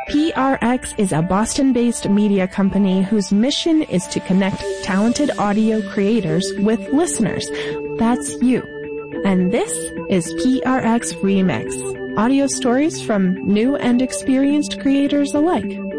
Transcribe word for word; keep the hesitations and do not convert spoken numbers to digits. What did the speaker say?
P R X is a Boston-based media company whose mission is to connect talented audio creators with listeners. That's you. And this is P R X Remix, audio stories from new and experienced creators alike.